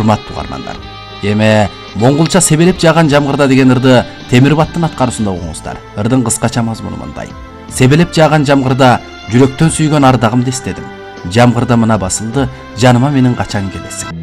урматтуу угармандар. Эми Монголча себелеп жааган жамгырда деген ырды Темирбаттын аткаруусунда угуңуздар. Ырдын кыскача мазмуну мындай. Себелеп жааган жамгырда жүрөктөн сүйгөн ардагымды эстедим. Жамгырда мына басылды, жаныма менин качан келесиң.